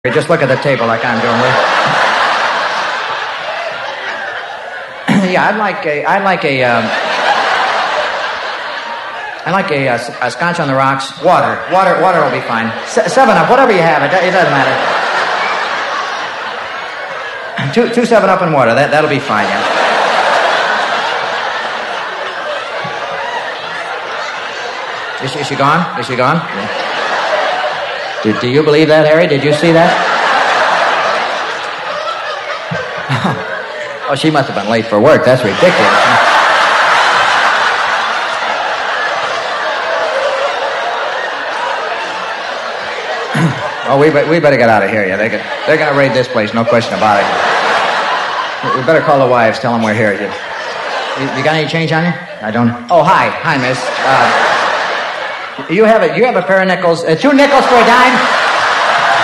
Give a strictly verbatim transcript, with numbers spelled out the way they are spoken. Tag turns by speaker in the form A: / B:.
A: Just look at the table like I'm doing. Yeah, I'd like a, I'd like a, um, I'd like a, a, a scotch on the rocks. Water, water, water will be fine. Se- seven up, whatever you have, it, it doesn't matter. Two, two seven up and water. That that'll be fine. Yeah. Is she, is she gone? Is she gone? Yeah. Do, do you believe that, Harry? Did you see that? Oh, she must have been late for work. That's ridiculous. Oh, we be, we better get out of here. Yeah, they could, they're going to raid this place, no question about it. We better call the wives, tell them we're here. You, you, you got any change on you? I don't. Oh, hi, hi, miss. Uh, you have a you have a pair of nickels, uh, two nickels for a dime.